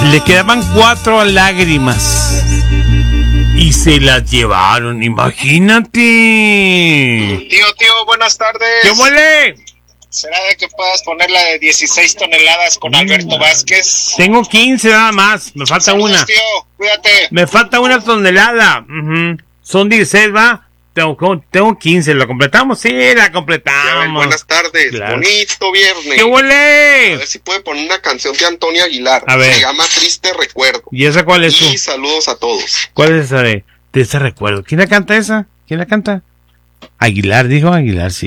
Le quedaban 4 lágrimas y se las llevaron, imagínate. Tío, buenas tardes. ¿Qué huele? ¿Será de que puedas poner la de 16 toneladas con Alberto Vázquez? Tengo 15 nada más, me falta Saludos, una. tío, cuídate. Me falta una tonelada. Son 16, ¿va? Tengo 15, ¿la completamos? Sí, la completamos. Buenas tardes, Claro. Bonito viernes. ¿Qué A huele? ver si puede poner una canción de Antonio Aguilar. A ver. Se llama Triste Recuerdo. ¿Y esa cuál es? Y saludos a todos. ¿Cuál es esa de ese recuerdo? ¿Quién la canta esa? ¿Quién la canta? Aguilar, dijo Aguilar, sí.